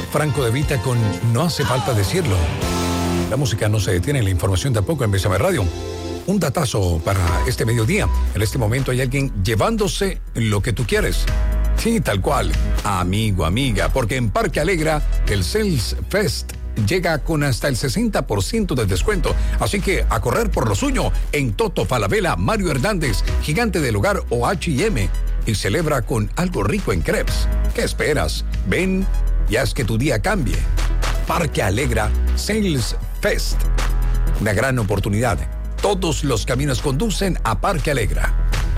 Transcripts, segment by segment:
Franco De Vita con No hace falta decirlo. La música no se detiene, la información tampoco en Bésame Radio. Un datazo para este mediodía. En este momento hay alguien llevándose lo que tú quieres. Sí, tal cual. Amigo, amiga, porque en Parque Alegra el Sales Fest llega con hasta el 60% de descuento. Así que a correr por lo suyo en Toto, Falabella, Mario Hernández, Gigante del Hogar o H&M. Y celebra con algo rico en crepes. ¿Qué esperas? Ven y haz que tu día cambie. Parque Alegra Sales Fest. Una gran oportunidad. Todos los caminos conducen a Parque Alegra.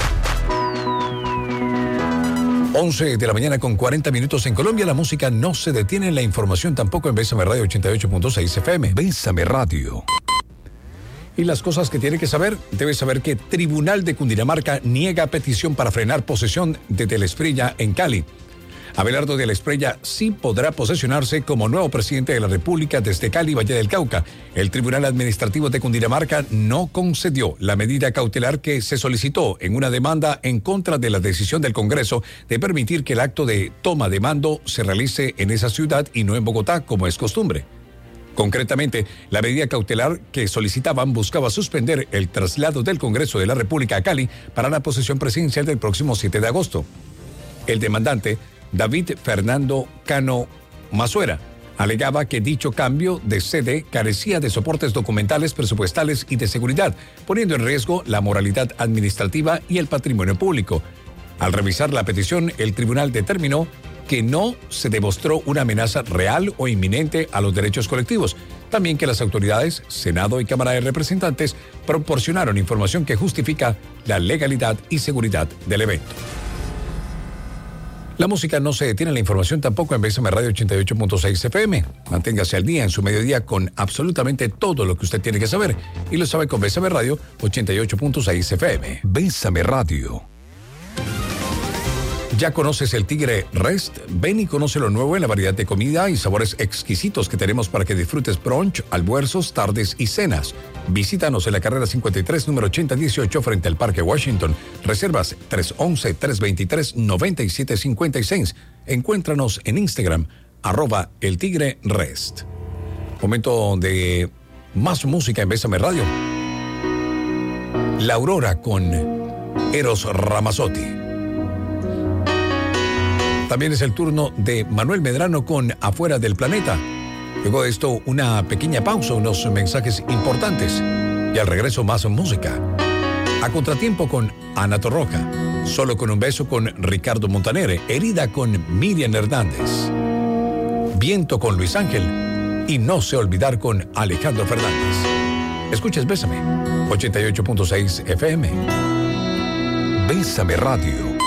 11 de la mañana con 40 minutos en Colombia. La música no se detiene, la información tampoco en Bésame Radio 88.6 FM. Bésame Radio. Y las cosas que tiene que saber, debe saber que Tribunal de Cundinamarca niega petición para frenar posesión de De la Espriella en Cali. Abelardo De la Espriella sí podrá posesionarse como nuevo presidente de la República desde Cali, Valle del Cauca. El Tribunal Administrativo de Cundinamarca no concedió la medida cautelar que se solicitó en una demanda en contra de la decisión del Congreso de permitir que el acto de toma de mando se realice en esa ciudad y no en Bogotá, como es costumbre. Concretamente, la medida cautelar que solicitaban buscaba suspender el traslado del Congreso de la República a Cali para la posesión presidencial del próximo 7 de agosto. El demandante, David Fernando Cano Mazuera, alegaba que dicho cambio de sede carecía de soportes documentales, presupuestales y de seguridad, poniendo en riesgo la moralidad administrativa y el patrimonio público. Al revisar la petición, el tribunal determinó que no se demostró una amenaza real o inminente a los derechos colectivos. También que las autoridades, Senado y Cámara de Representantes, proporcionaron información que justifica la legalidad y seguridad del evento. La música no se detiene, la información tampoco en Bésame Radio 88.6 FM. Manténgase al día en su mediodía con absolutamente todo lo que usted tiene que saber. Y lo sabe con Bésame Radio 88.6 FM. Bésame Radio. ¿Ya conoces el Tigre Rest? Ven y conoce lo nuevo en la variedad de comida y sabores exquisitos que tenemos para que disfrutes brunch, almuerzos, tardes y cenas. Visítanos en la carrera 53, número 8018, frente al Parque Washington. Reservas 311-323-9756. Encuéntranos en Instagram, @eltigrerest. Momento de más música en Bésame Radio. La Aurora con Eros Ramazzotti. También es el turno de Manuel Medrano con Afuera del Planeta. Luego de esto, una pequeña pausa, unos mensajes importantes. Y al regreso, más música. A Contratiempo con Ana Torroja. Solo con un beso con Ricardo Montaner. Herida con Miriam Hernández. Viento con Luis Ángel. Y No sé olvidar con Alejandro Fernández. Escuches Bésame. 88.6 FM. Bésame Radio.